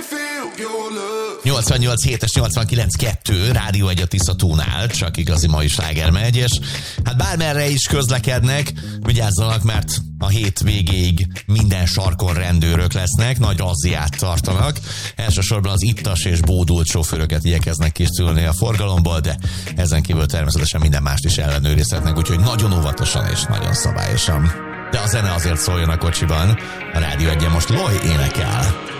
88 7-es 89.2 Rádió 1 a Tiszatónál, csak igazi mai sláger megy, és hát bármerre is közlekednek, vigyázzanak, mert a hét végéig minden sarkon rendőrök lesznek, nagy razziát tartanak. Elsősorban az ittas és bódult sofőröket igyekeznek kiszűrni a forgalomból, de ezen kívül természetesen minden mást is ellenőrizhetnek, úgyhogy nagyon óvatosan és nagyon szabályosan. De a zene azért szóljon a kocsiban. A Rádió 1-en most Loj énekel.